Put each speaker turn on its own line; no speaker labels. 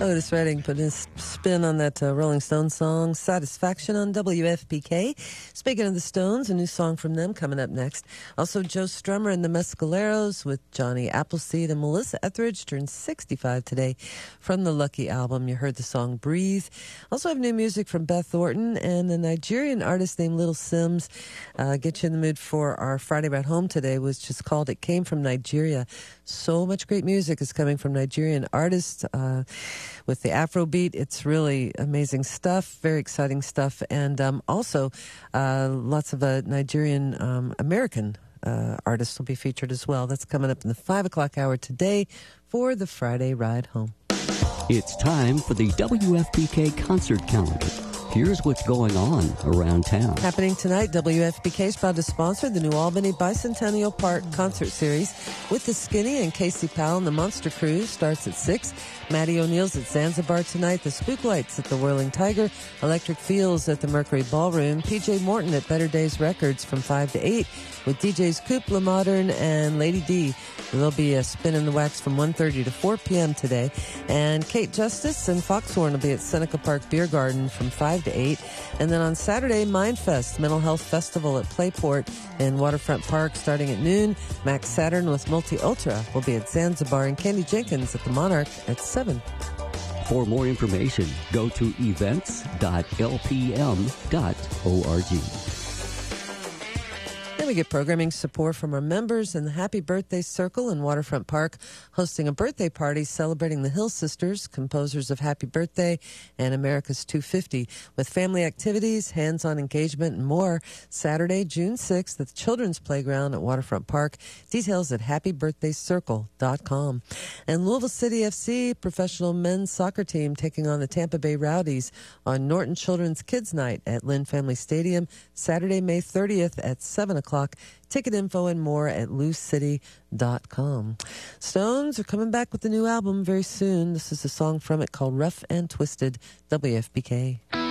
Otis Redding put his spin on that Rolling Stones song, Satisfaction, on WFPK. Speaking of the Stones, a new song from them coming up next. Also, Joe Strummer and the Mescaleros with Johnny Appleseed, and Melissa Etheridge turned 65 today from the Lucky album. You heard the song Breathe. Also have new music from Beth Thornton and a Nigerian artist named Little Sims. Get you in the mood for our Friday Ride Home today, which is called It Came From Nigeria. So much great music is coming from Nigerian artists. With the Afrobeat, it's really amazing stuff, very exciting stuff, and also lots of Nigerian American artists will be featured as well. That's coming up in the 5 o'clock hour today for the Friday Ride Home.
It's time for the WFPK concert calendar. Here's what's going on around town.
Happening tonight, WFPK is proud to sponsor the New Albany Bicentennial Park Concert Series with the Skinny and Casey Powell and the Monster Cruise. Starts at 6. Matty O'Neill's at Zanzibar tonight. The Spook Lights at the Whirling Tiger. Electric Fields at the Mercury Ballroom. PJ Morton at Better Days Records from 5 to 8 with DJs Coop, La Modern, and Lady D. There'll be a spin in the wax from 1:30 to 4 p.m. today. And Kate Justice and Foxhorn will be at Seneca Park Beer Garden from 5 to 8. And then on Saturday, Mindfest, Mental Health Festival at Playport in Waterfront Park starting at noon. Max Saturn with Multi Ultra will be at Zanzibar, and Candy Jenkins at the Monarch at 7.
For more information, go to events.lpm.org.
Then we get programming support from our members in the Happy Birthday Circle in Waterfront Park, hosting a birthday party celebrating the Hill Sisters, composers of Happy Birthday and America's 250, with family activities, hands-on engagement, and more. Saturday, June 6th at the Children's Playground at Waterfront Park. Details at happybirthdaycircle.com. And Louisville City FC professional men's soccer team taking on the Tampa Bay Rowdies on Norton Children's Kids Night at Lynn Family Stadium, Saturday, May 30th at 7 o'clock. Ticket info and more at loosecity.com. Stones are coming back with the new album very soon. This is a song from it called Rough and Twisted, WFPK.